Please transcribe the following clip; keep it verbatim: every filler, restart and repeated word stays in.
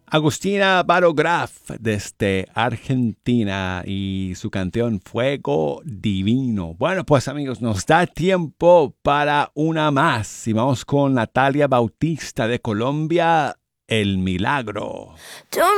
Agustina Barograf desde Argentina y su canción Fuego Divino. Bueno, pues amigos, nos da tiempo para una más y vamos con Natalia Bautista de Colombia, El Milagro. Yo